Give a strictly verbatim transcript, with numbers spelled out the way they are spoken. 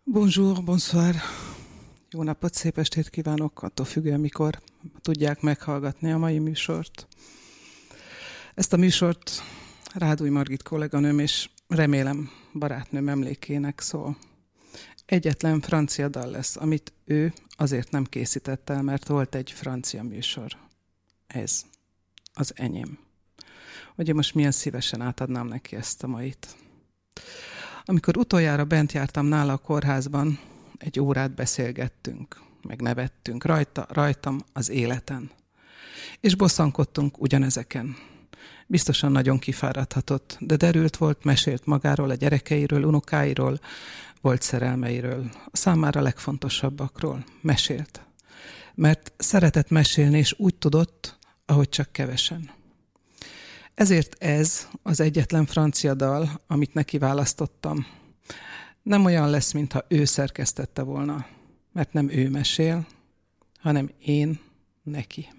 Bonjour, bonsoir. Jó napot, szép estét kívánok, attól függően, mikor tudják meghallgatni a mai műsort. Ezt a műsort Rádúj Margit kolléganőm és remélem barátnőm emlékének szól. Egyetlen francia dal lesz, amit ő azért nem készített el, mert volt egy francia műsor. Ez az enyém. Hogy én most milyen szívesen átadnám neki ezt a mait. Amikor utoljára bent jártam nála a kórházban, egy órát beszélgettünk, meg nevettünk rajta, rajtam az életen. És bosszankodtunk ugyanezeken. Biztosan nagyon kifáradhatott, de derült volt, mesélt magáról, a gyerekeiről, unokáiról, volt szerelmeiről, a számára legfontosabbakról. Mesélt. Mert szeretett mesélni, és úgy tudott, ahogy csak kevesen. Ezért ez az egyetlen francia dal, amit neki választottam. Nem olyan lesz, mintha ő szerkesztette volna, mert nem ő mesél, hanem én neki.